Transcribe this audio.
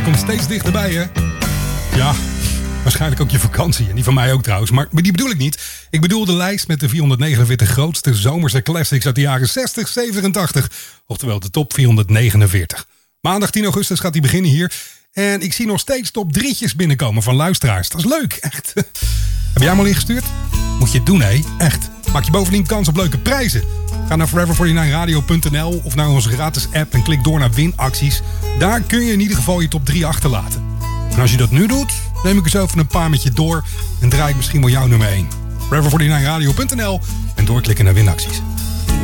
komt steeds dichterbij, hè? Ja, waarschijnlijk ook je vakantie. En die van mij ook trouwens. Maar die bedoel ik niet. Ik bedoel de lijst met de 449 grootste zomerse classics uit de jaren 60, 87. Oftewel de top 449. Maandag 10 augustus gaat die beginnen hier. En ik zie nog steeds top 3'tjes binnenkomen van luisteraars. Dat is leuk, echt. Heb jij hem al ingestuurd? Moet je het doen, hé. Echt. Maak je bovendien kans op leuke prijzen. Ga naar forever49radio.nl of naar onze gratis app en klik door naar winacties. Daar kun je in ieder geval je top 3 achterlaten. En als je dat nu doet, neem ik er zo even een paar met je door en draai ik misschien wel jouw nummer 1. forever49radio.nl en doorklikken naar winacties.